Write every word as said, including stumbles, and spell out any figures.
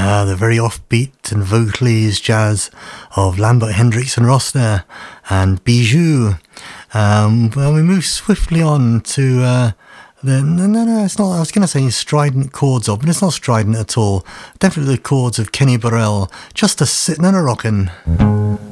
Uh, the very offbeat and vocally jazz of Lambert, Hendricks and Ross there, and Bijou. Um, well, we move swiftly on to uh, the no, no, no. It's not. I was going to say strident chords of, but it's not strident at all. Definitely the chords of Kenny Burrell, just a sitting and a rockin'.